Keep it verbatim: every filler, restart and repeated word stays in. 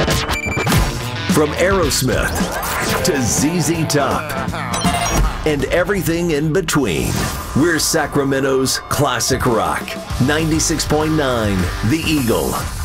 From Aerosmith to Z Z Top and everything in between, we're Sacramento's classic rock. ninety-six point nine The Eagle.